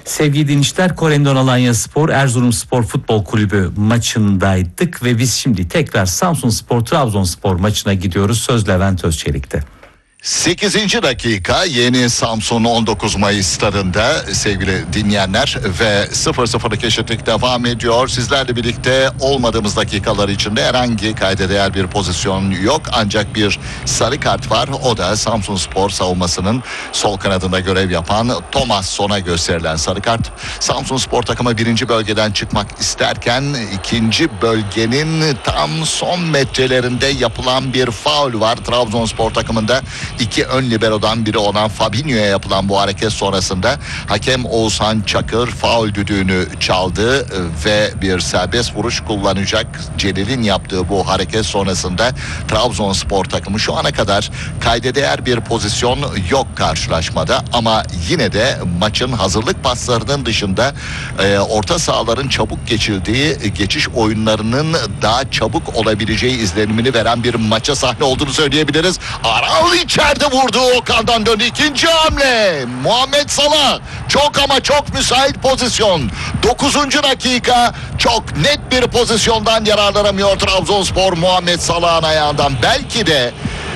Sevgili dinleyiciler, Korendon Alanyaspor Erzurumspor Futbol Kulübü maçındaydık ve biz şimdi tekrar Samsunspor Trabzonspor maçına gidiyoruz. Söz Levent Özçelik'te. 8. dakika yeni Samsun 19 Mayıs stadında sevgili dinleyenler ve 0-0'lık eşitlik devam ediyor. Sizlerle birlikte olmadığımız dakikalar içinde herhangi kayda değer bir pozisyon yok. Ancak bir sarı kart var. O da Samsunspor savunmasının sol kanadında görev yapan Thomasson'a gösterilen sarı kart. Samsunspor takımı 1. bölgeden çıkmak isterken 2. bölgenin tam son metrelerinde yapılan bir faul var. Trabzonspor takımında 2 ön libero'dan biri olan Fabinho'ya yapılan bu hareket sonrasında hakem Oğuzhan Çakır faul düdüğünü çaldı ve bir serbest vuruş kullanacak. Celil'in yaptığı bu hareket sonrasında Trabzonspor takımı şu ana kadar kayda değer bir pozisyon yok karşılaşmada, ama yine de maçın hazırlık paslarının dışında orta sahaların çabuk geçildiği, geçiş oyunlarının daha çabuk olabileceği izlenimini veren bir maça sahne olduğunu söyleyebiliriz. Aral içeride vurdu, Okan'dan döndü. İkinci hamle Muhammed Salah, çok ama çok müsait pozisyon. 9. dakika, çok net bir pozisyondan yararlanamıyor Trabzonspor Muhammed Salah'ın ayağından. Belki de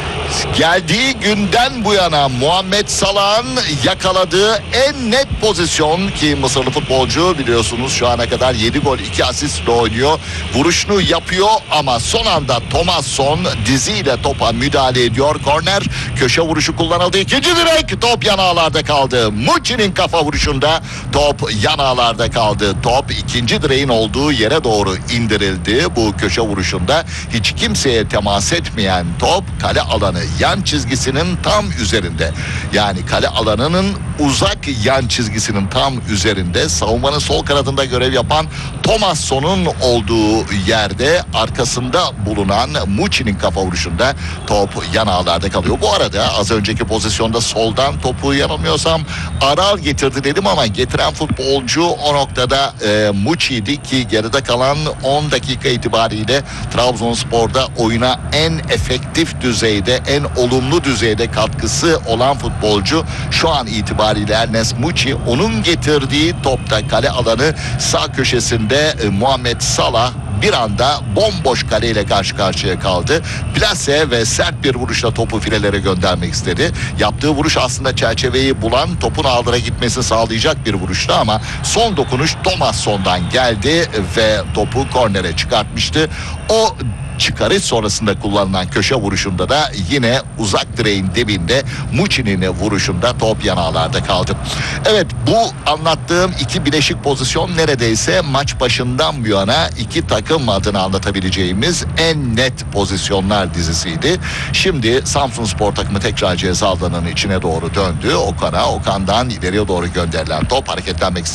geldiği günden bu yana Muhammed Salah'ın yakaladığı en net pozisyon, ki Mısırlı futbolcu biliyorsunuz şu ana kadar 7 gol 2 asistle oynuyor. Vuruşunu yapıyor ama son anda Thomasson diziyle topa müdahale ediyor. Korner, köşe vuruşu kullanıldı. İkinci direk, top yan ağlarda kaldı. Muçi'nin kafa vuruşunda top yan ağlarda kaldı. Top ikinci direğin olduğu yere doğru indirildi. Bu köşe vuruşunda hiç kimseye temas etmeyen top kale alanı yan çizgisinin tam üzerinde. Yani kale alanının uzak yan çizgisinin tam üzerinde, savunmanın sol kanadında görev yapan Thomasson'un olduğu yerde arkasında bulunan Muçi'nin kafa vuruşunda top yan ağlarda kalıyor. Bu arada az önceki pozisyonda soldan topu yanılmıyorsam Aral getirdi dedim, ama getiren futbolcu o noktada Muçi'ydi ki geride kalan 10 dakika itibariyle Trabzonspor'da oyuna en efektif düzeyde, en olumlu düzeyde katkısı olan futbolcu şu an itibariyle Ernest Muçi. Onun getirdiği topta kale alanı sağ köşesinde Muhammed Salah bir anda bomboş kaleyle karşı karşıya kaldı. Plase ve sert bir vuruşla topu filelere göndermek istedi. Yaptığı vuruş aslında çerçeveyi bulan, topun ağlara gitmesini sağlayacak bir vuruştu, ama son dokunuş Thomasson'dan geldi ve topu kornere çıkartmıştı. O çıkarış sonrasında kullanılan köşe vuruşunda da yine uzak direğin dibinde Muçi'nin vuruşunda top yan ağlarda kaldı. Evet, bu anlattığım iki bileşik pozisyon neredeyse maç başından bu yana iki takım adına anlatabileceğimiz en net pozisyonlar dizisiydi. Şimdi Samsunspor takımı tekrar ceza alanının içine doğru döndü. Okan'dan ileriye doğru gönderilen top hareketlenmek